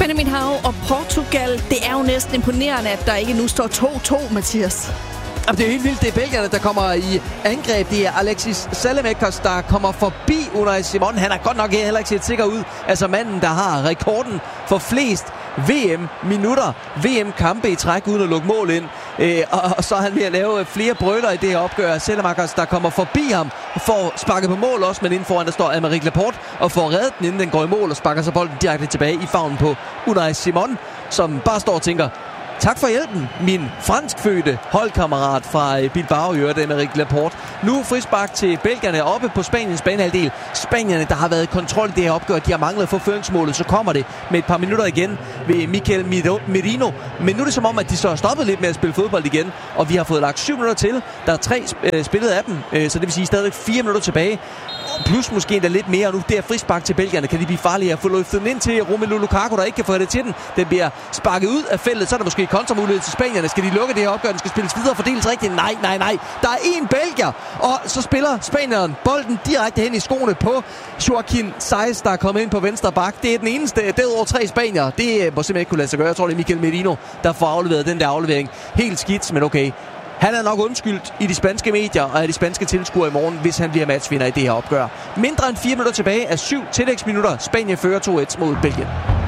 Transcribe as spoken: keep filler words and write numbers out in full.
Benjamin Hav og Portugal. Det er jo næsten imponerende, at der ikke nu står to to, Mathias. Jamen, det er helt vildt. Det er belgierne, der kommer i angreb. Det er Alexis Saelemaekers, der kommer forbi Unai Simon. Han er godt nok heller ikke set sikker ud. Altså manden, der har rekorden for flest V M-minutter, V M-kampe i træk uden at lukke mål ind. Øh, og, og så er han ved at lave flere brøler i det her opgør. Saelemaekers, der kommer forbi ham, får sparket på mål også, men inden foran der står Aymeric Laporte og får reddet den, inden den går i mål og sparker sig bolden direkte tilbage i favnen på Unai Simon, som bare står og tænker: tak for hjælpen, min franskfødte holdkammerat fra Bilbao, i øvrigt, Aymeric Laporte. Nu frispark til belgierne oppe på Spaniens banehalvdel. Spanierne, der har været i kontrol i det her opgør, de har manglet at få føringsmålet, så kommer det med et par minutter igen ved Mikel Merino. Men nu er det som om, at de så har stoppet lidt med at spille fodbold igen, og vi har fået lagt syv minutter til. Der er tre øh, spillet af dem, øh, så det vil sige stadig fire minutter tilbage. Plus måske endda lidt mere, og nu det er frispark til belgierne. Kan de blive farlige at få løftet den ind til Romelu Lukaku, der ikke kan få det til den. Den bliver sparket ud af feltet, så er der måske kontramulighed til spanierne. Skal de lukke det her opgør? Den skal spilles videre og fordeles rigtigt? Nej, nej, nej. Der er én belgier, og så spiller spanieren bolden direkte hen i skoene på Joaquin Saiz, der er kommet ind på venstre bak. Det er den eneste. Derudover tre spanier. Det må simpelthen ikke kunne lade sig gøre. Jeg tror, det er Mikel Merino, der får afleveret den der aflevering. Helt skidt, men okay. Han er nok undskyldt i de spanske medier og af de spanske tilskuere i morgen, hvis han bliver matchvinder i det her opgør. Mindre end fire minutter tilbage af syv tillægsminutter. Spanien fører to et mod Belgien.